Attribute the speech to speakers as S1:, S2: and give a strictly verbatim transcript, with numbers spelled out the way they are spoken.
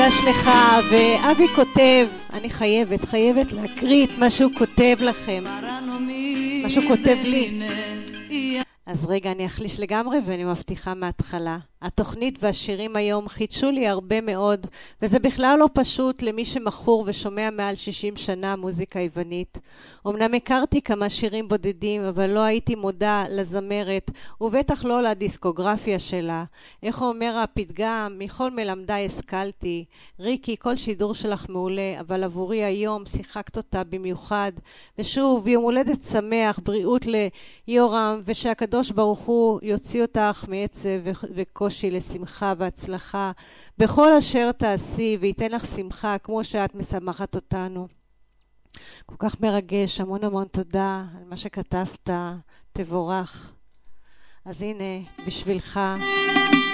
S1: יש לך, ואבי כותב, אני חייבת, חייבת להקריא את מה שהוא כותב לכם, מה שהוא כותב לי. אז רגע, אני אחליש לגמרי ואני מבטיחה מההתחלה. התוכנית והשירים היום חידשו לי הרבה מאוד, וזה בכלל לא פשוט למי שמכור ושומע מעל שישים שנה מוזיקה יוונית. אמנם הכרתי כמה שירים בודדים, אבל לא הייתי מודע לזמרת, ובטח לא לדיסקוגרפיה שלה. איך אומר הפתגם, מכל מלמדי השכלתי. ריקי, כל שידור שלך מעולה, אבל עבורי היום שיחקת אותה במיוחד. ושוב, יום הולדת שמח, בריאות ליורם, ושהקדוש ברוך הוא יוציא אותך מעצב וקושי. לשמחה והצלחה בכל אשר תעשי, וייתן לך שמחה כמו שאת משמחת אותנו. כל כך מרגש, המון המון תודה על מה שכתבת, תבורך. אז הנה בשבילך